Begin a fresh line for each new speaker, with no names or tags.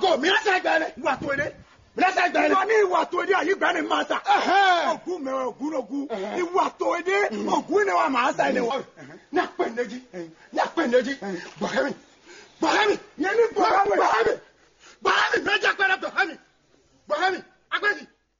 go mi asa gbere
wa to ide
mi asa gbere
wa ni wa to ide ayi gbere ma sa ogun me ogun iwa to ide ogun ne wa ma sa ile wa
na pendeji bohemi
ye